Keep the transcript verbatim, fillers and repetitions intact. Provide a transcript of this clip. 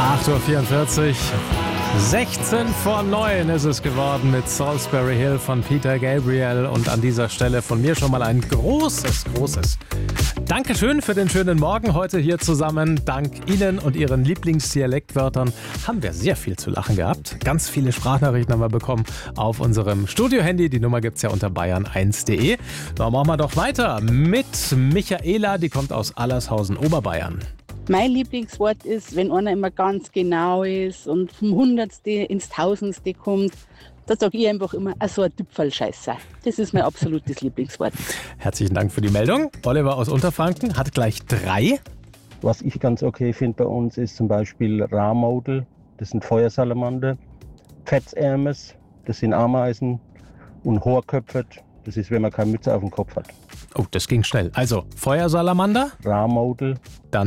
acht Uhr vierundvierzig, sechzehn vor neun ist es geworden mit Salisbury Hill von Peter Gabriel. Und an dieser Stelle von mir schon mal ein großes, großes Dankeschön für den schönen Morgen heute hier zusammen. Dank Ihnen und Ihren Lieblingsdialektwörtern haben wir sehr viel zu lachen gehabt. Ganz viele Sprachnachrichten haben wir bekommen auf unserem Studio-Handy. Die Nummer gibt es ja unter bayern eins punkt de. So, machen wir doch weiter mit Michaela, die kommt aus Allershausen, Oberbayern. Mein Lieblingswort ist, wenn einer immer ganz genau ist und vom Hundertste ins Tausendste kommt, da sage ich einfach immer, ach so ein Tüpfelscheißer. Das ist mein absolutes Lieblingswort. Herzlichen Dank für die Meldung. Oliver aus Unterfranken hat gleich drei. Was ich ganz okay finde bei uns ist zum Beispiel Rahmodel, das sind Feuersalamander, Fetzärmes, das sind Ameisen und Horköpfert, das ist, wenn man keine Mütze auf dem Kopf hat. Oh, das ging schnell. Also Feuersalamander, Rahmodel, dann